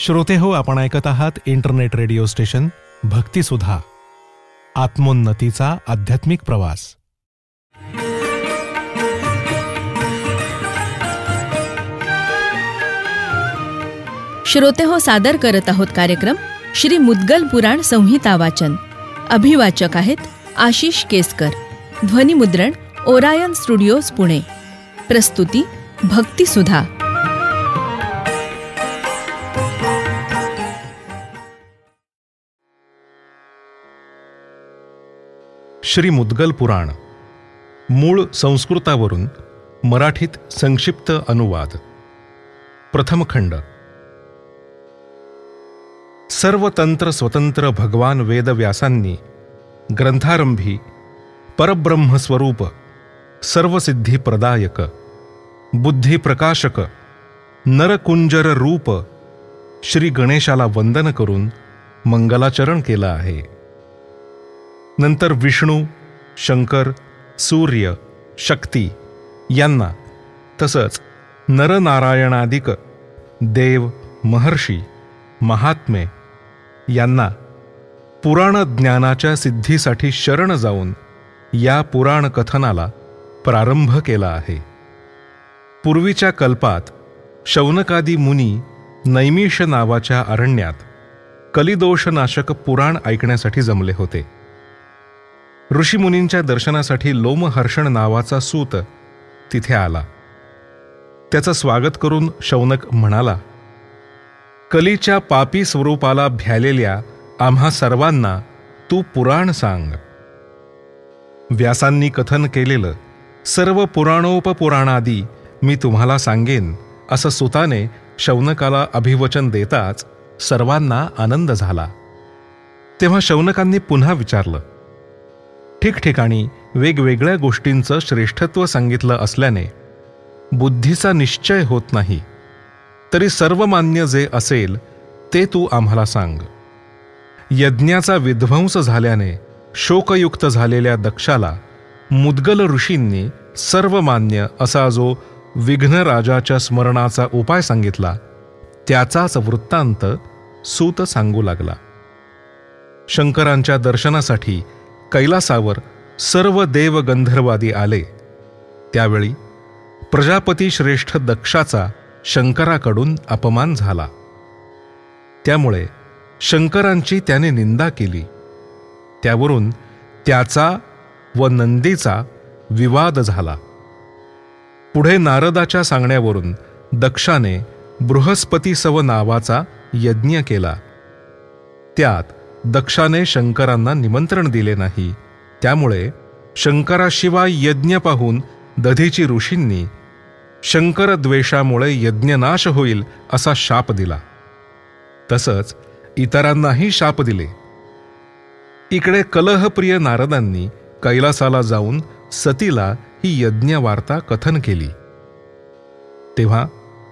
श्रोते हो, आपण ऐकत आहात इंटरनेट रेडिओ स्टेशन भक्तिसुधा, आत्मोन्नतीचा आध्यात्मिक प्रवास. श्रोते हो, सादर करत आहोत कार्यक्रम श्री मुद्गल पुराण संहिता वाचन. अभिवाचक आहेत आशिष केसकर. ध्वनिमुद्रण ओरायन स्टुडिओज पुणे. प्रस्तुती भक्तिसुधा. श्री मुद्गल पुराण, मूळ संस्कृतावरून मराठीत संक्षिप्त अनुवाद. प्रथम खंड. सर्व तंत्र स्वतंत्र भगवान वेदव्यासांनी ग्रंथारंभी परब्रह्मस्वरूप, सर्वसिद्धी प्रदायक, बुद्धी प्रकाशक, नरकुंजर रूप श्री गणेशाला वंदन करून मंगलाचरण केलं आहे. नंतर विष्णू, शंकर, सूर्य, शक्ती यांना, तसंच नरनारायणादिक देव, महर्षी, महात्मे यांना पुराण ज्ञानाच्या सिद्धीसाठी शरण जाऊन या पुराण कथनाला प्रारंभ केला आहे. पूर्वीच्या कल्पात शौनकादी मुनी नैमिष नावाच्या अरण्यात कलिदोषनाशक पुराण ऐकण्यासाठी जमले होते. ऋषीमुनींच्या दर्शनासाठी लोमहर्षण नावाचा सूत तिथे आला. त्याचं स्वागत करून शौनक म्हणाला, कलीच्या पापी स्वरूपाला भ्यालेल्या आम्हा सर्वांना तू पुराण सांग. व्यासांनी कथन केलेलं सर्व पुराणोपपुराणादी मी तुम्हाला सांगेन, असं सुताने शौनकाला अभिवचन देताच सर्वांना आनंद झाला. तेव्हा शौनकांनी पुन्हा विचारलं. ठिकठिकाणी वेगवेगळ्या गोष्टींचं श्रेष्ठत्व सांगितलं असल्याने बुद्धीचा निश्चय होत नाही. तरी सर्वमान्य जे असेल ते तू आम्हाला सांग. यज्ञाचा विध्वंस झाल्याने शोकयुक्त झालेल्या दक्षाला मुद्गल ऋषींनी सर्वमान्य असा जो विघ्नराजाच्या स्मरणाचा उपाय सांगितला, त्याचाच वृत्तांत सूत सांगू लागला. शंकरांच्या दर्शनासाठी कैलासावर सर्व देव गंधर्वादी आले. त्यावेळी प्रजापती श्रेष्ठ दक्षाचा शंकराकडून अपमान झाला. त्यामुळे शंकरांची त्याने निंदा केली. त्यावरून त्याचा व नंदीचा विवाद झाला. पुढे नारदाच्या सांगण्यावरून दक्षाने बृहस्पतीसव नावाचा यज्ञ केला. त्यात दक्षाने शंकरांना निमंत्रण दिले नाही. त्यामुळे शंकराशिवाय यज्ञ पाहून दधीची ऋषींनी शंकर द्वेषामुळे यज्ञनाश होईल असा शाप दिला. तसंच इतरांनाही शाप दिले. इकडे कलहप्रिय नारदांनी कैलासाला जाऊन सतीला ही यज्ञवार्ता कथन केली. तेव्हा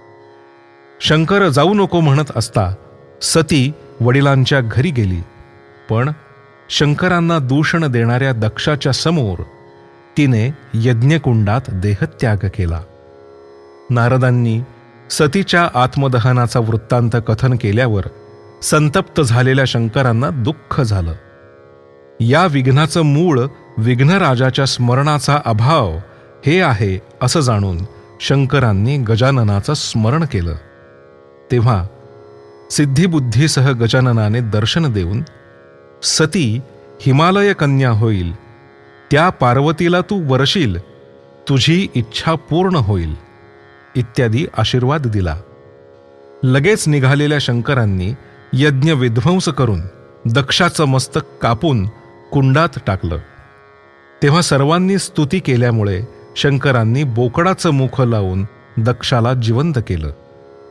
शंकर जाऊ नको म्हणत असता सती वडिलांच्या घरी गेली. पण शंकरांना दूषण देणाऱ्या दक्षाच्या समोर तिने यज्ञकुंडात देहत्याग केला. नारदांनी सतीच्या आत्मदहनाचा वृत्तांत कथन केल्यावर संतप्त झालेल्या शंकरांना दुःख झालं. या विघ्नाचं मूळ विघ्नराजाच्या स्मरणाचा अभाव हे आहे असं जाणून शंकरांनी गजाननाचं स्मरण केलं. तेव्हा सिद्धिबुद्धीसह गजाननाने दर्शन देऊन सती हिमालय कन्या होईल, त्या पार्वतीला तू वरशील, तुझी इच्छा पूर्ण होईल इत्यादी आशीर्वाद दिला. लगेच निघालेल्या शंकरांनी यज्ञ विध्वंस करून दक्षाचं मस्तक कापून कुंडात टाकलं. तेव्हा सर्वांनी स्तुती केल्यामुळे शंकरांनी बोकडाचं मुख लावून दक्षाला जिवंत केलं.